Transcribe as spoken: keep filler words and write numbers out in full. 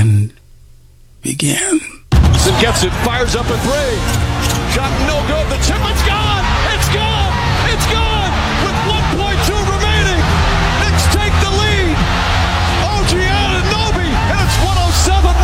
can begin. Gets it, fires up a three. Shot no good. The tip, it's gone.